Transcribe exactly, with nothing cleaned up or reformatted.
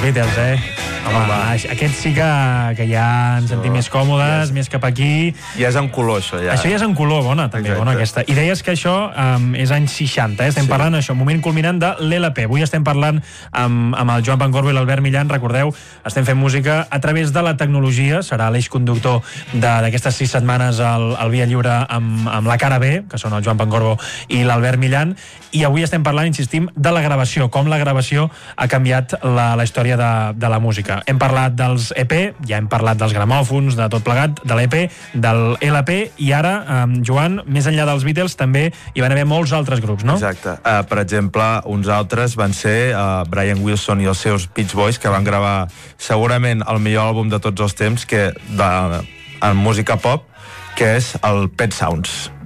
Beatles, eh? Home, Home. Aquest sí que, que ja ens sentim més còmodes, yes. més cap aquí. Ja és en color, això, ja. Això ja és en color, bona, també, Exacte. bona aquesta. I deies que això um, és anys seixanta, eh? Estem sí. parlant, això, moment culminant de l'L P. Avui estem parlant amb, amb el Joan Pancorbo i l'Albert Millan, recordeu, estem fent música a través de la tecnologia, serà l'eix conductor d'aquestes sis setmanes al, al Via Lliure amb, amb la cara B, que són el Joan Pancorbo i l'Albert Millan, i avui estem parlant, insistim, de la gravació, com la gravació ha canviat la, la història de, de la música. Hem parlat dels E P, ja hem parlat dels gramòfons, de tot plegat, de l'E P, del L P, i ara, eh, Joan, més enllà dels Beatles, també hi van haver molts altres grups, no? Exacte. Uh, per exemple, uns altres van ser uh, Brian Wilson i els seus Beach Boys, que van gravar segurament el millor àlbum de tots els temps, que de, en música pop, que és el Pet Sounds.